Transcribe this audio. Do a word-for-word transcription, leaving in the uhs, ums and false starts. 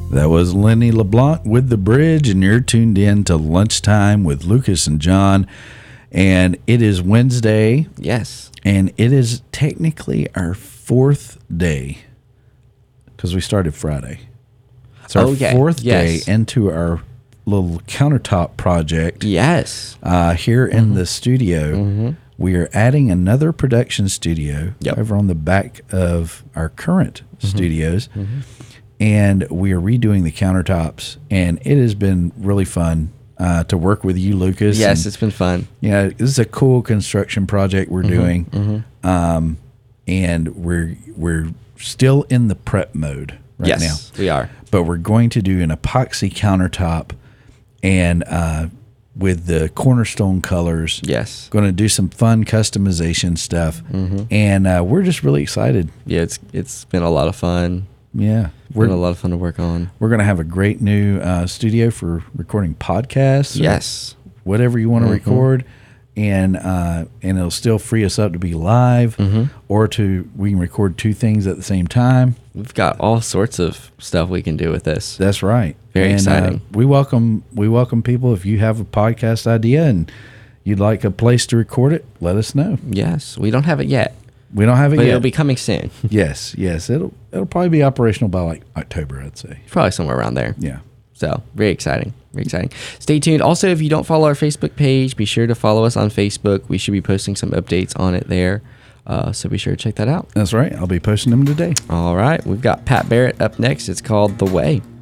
That was Lenny LeBlanc with The Bridge, and you're tuned in to Lunchtime with Lucas and John. And it is Wednesday. Yes. And it is technically our fourth day because we started Friday. It's our Okay. fourth Yes. day into our little countertop project. Yes. Uh, here in Mm-hmm. the studio. Mm-hmm. We are adding another production studio Yep. over on the back of our current Mm-hmm. studios. Mm-hmm. And we are redoing the countertops. And it has been really fun uh, to work with you, Lucas. Yes, and, it's been fun. you know, this is a cool construction project we're Mm-hmm. doing. Mm-hmm. Um, and we're we're still in the prep mode right yes, now. we are. But we're going to do an epoxy countertop and uh, with the cornerstone colors. Yes. Going to do some fun customization stuff. Mm-hmm. And uh, we're just really excited. Yeah, it's it's been a lot of fun. Yeah. We're We're been a lot of fun to work on. we're going to have a great new uh, studio for recording podcasts. or Yes. Whatever you want to Mm-hmm. record. And uh, and it'll still free us up to be live, Mm-hmm. or to we can record two things at the same time. We've got all sorts of stuff we can do with this. That's right. Very and, exciting. Uh, we welcome we welcome people. If you have a podcast idea and you'd like a place to record it, let us know. Yes. We don't have it yet, We don't have it but yet. it'll be coming soon. yes, yes. It'll it'll probably be operational by like October, I'd say. Probably somewhere around there. Yeah. So very exciting. Very exciting. Stay tuned. Also, if you don't follow our Facebook page, be sure to follow us on Facebook. We should be posting some updates on it there. Uh, so be sure to check that out. That's right. I'll be posting them today. All right. We've got Pat Barrett up next. It's called The Way.